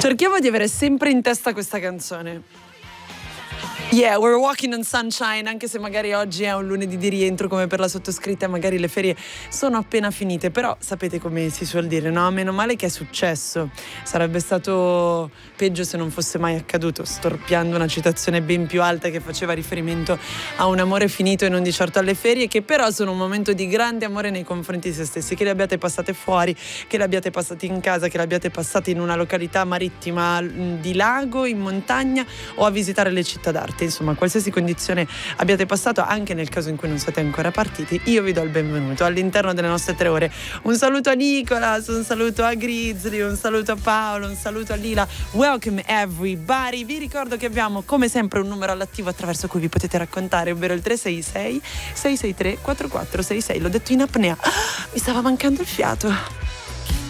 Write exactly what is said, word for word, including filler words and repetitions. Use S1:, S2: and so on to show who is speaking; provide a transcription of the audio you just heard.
S1: Cerchiamo di avere sempre in testa questa canzone. Yeah, we're walking on sunshine, anche se magari oggi è un lunedì di rientro come per la sottoscritta, magari le ferie sono appena finite, però sapete come si suol dire, no? Meno male che è successo, sarebbe stato peggio se non fosse mai accaduto, storpiando una citazione ben più alta che faceva riferimento a un amore finito e non di certo alle ferie, che però sono un momento di grande amore nei confronti di se stessi, che le abbiate passate fuori, che le abbiate passate in casa, che le abbiate passate in una località marittima, di lago, in montagna o a visitare le città d'arte. Insomma, qualsiasi condizione abbiate passato, anche nel caso in cui non siete ancora partiti, io vi do il benvenuto all'interno delle nostre tre ore. Un saluto a Nicolas, un saluto a Grizzly, un saluto a Paolo, un saluto a Lila. Welcome everybody. Vi ricordo che abbiamo come sempre un numero all'attivo attraverso cui vi potete raccontare, ovvero il tre sei sei sei sei tre quattro quattro sei sei. L'ho detto in apnea, ah, mi stava mancando il fiato.